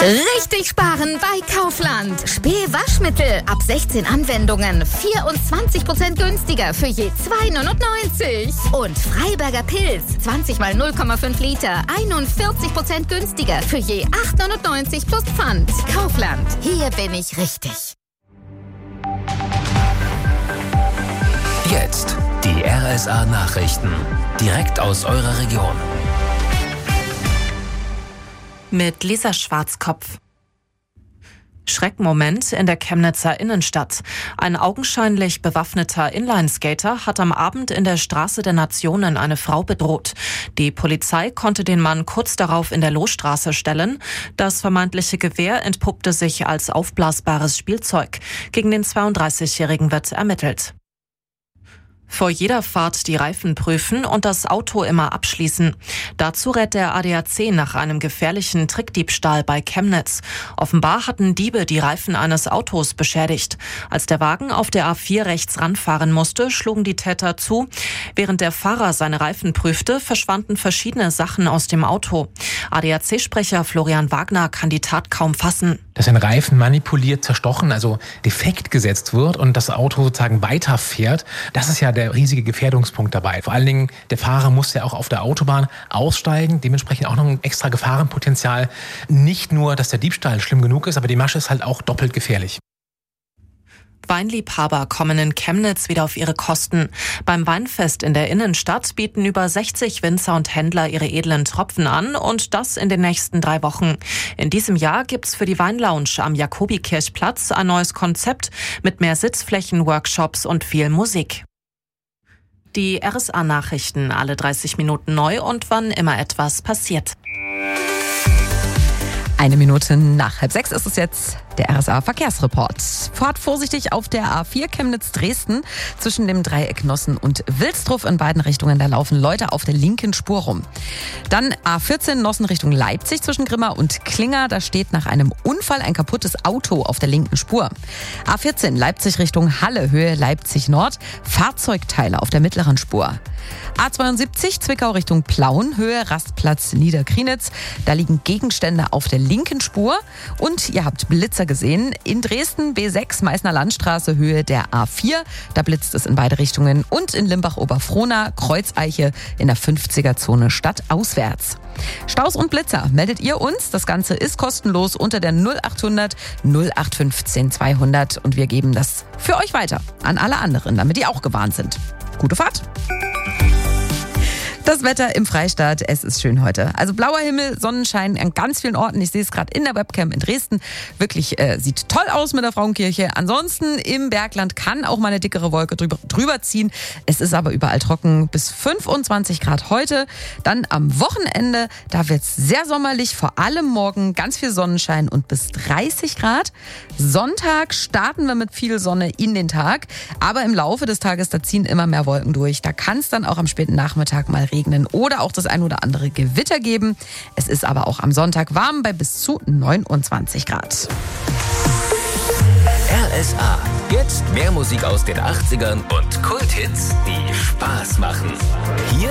Richtig sparen bei Kaufland. Spee-Waschmittel ab 16 Anwendungen 24% günstiger für je 2,99 €. Und Freiberger Pilz 20 mal 0,5 Liter 41% günstiger für je 8,99 € plus Pfand. Kaufland. Hier bin ich richtig. Jetzt die RSA-Nachrichten. Direkt aus eurer Region. Mit Lisa Schwarzkopf. Schreckmoment in der Chemnitzer Innenstadt. Ein augenscheinlich bewaffneter Inlineskater hat am Abend in der Straße der Nationen eine Frau bedroht. Die Polizei konnte den Mann kurz darauf in der Lohstraße stellen. Das vermeintliche Gewehr entpuppte sich als aufblasbares Spielzeug. Gegen den 32-Jährigen wird ermittelt. Vor jeder Fahrt die Reifen prüfen und das Auto immer abschließen. Dazu rät der ADAC nach einem gefährlichen Trickdiebstahl bei Chemnitz. Offenbar hatten Diebe die Reifen eines Autos beschädigt. Als der Wagen auf der A4 rechts ranfahren musste, schlugen die Täter zu. Während der Fahrer seine Reifen prüfte, verschwanden verschiedene Sachen aus dem Auto. ADAC-Sprecher Florian Wagner kann die Tat kaum fassen. Dass ein Reifen manipuliert, zerstochen, also defekt gesetzt wird und das Auto sozusagen weiterfährt, das ist ja der riesige Gefährdungspunkt dabei. Vor allen Dingen, der Fahrer muss ja auch auf der Autobahn aussteigen, dementsprechend auch noch ein extra Gefahrenpotenzial. Nicht nur, dass der Diebstahl schlimm genug ist, aber die Masche ist halt auch doppelt gefährlich. Weinliebhaber kommen in Chemnitz wieder auf ihre Kosten. Beim Weinfest in der Innenstadt bieten über 60 Winzer und Händler ihre edlen Tropfen an und das in den nächsten 3 Wochen. In diesem Jahr gibt's für die Weinlounge am Jakobikirchplatz ein neues Konzept mit mehr Sitzflächen, Workshops und viel Musik. Die RSA-Nachrichten alle 30 Minuten neu und wann immer etwas passiert. 1 Minute nach 5:30 ist es jetzt, der RSA-Verkehrsreport. Fahrt vorsichtig auf der A4 Chemnitz-Dresden zwischen dem Dreieck Nossen und Wilsdruff in beiden Richtungen. Da laufen Leute auf der linken Spur rum. Dann A14 Nossen Richtung Leipzig zwischen Grimma und Klinger. Da steht nach einem Unfall ein kaputtes Auto auf der linken Spur. A14 Leipzig Richtung Halle, Höhe Leipzig Nord. Fahrzeugteile auf der mittleren Spur. A72 Zwickau Richtung Plauen, Höhe Rastplatz Niederkrienitz. Da liegen Gegenstände auf der linken Spur. Und ihr habt Blitzer gesehen. In Dresden B6 Meißner Landstraße, Höhe der A4. Da blitzt es in beide Richtungen. Und in Limbach-Oberfrohna, Kreuzeiche in der 50er-Zone stadtauswärts. Staus und Blitzer meldet ihr uns. Das Ganze ist kostenlos unter der 0800 0815 200. Und wir geben das für euch weiter an alle anderen, damit die auch gewarnt sind. Gute Fahrt! Das Wetter im Freistaat, es ist schön heute. Also blauer Himmel, Sonnenschein an ganz vielen Orten. Ich sehe es gerade in der Webcam in Dresden. Wirklich sieht toll aus mit der Frauenkirche. Ansonsten im Bergland kann auch mal eine dickere Wolke drüber ziehen. Es ist aber überall trocken, bis 25 Grad heute. Dann am Wochenende, da wird es sehr sommerlich, vor allem morgen ganz viel Sonnenschein und bis 30 Grad. Sonntag starten wir mit viel Sonne in den Tag. Aber im Laufe des Tages, da ziehen immer mehr Wolken durch. Da kann es dann auch am späten Nachmittag mal regnen oder auch das ein oder andere Gewitter geben. Es ist aber auch am Sonntag warm bei bis zu 29 Grad. RSA. Jetzt mehr Musik aus den 80ern und Kulthits, die Spaß machen. Hier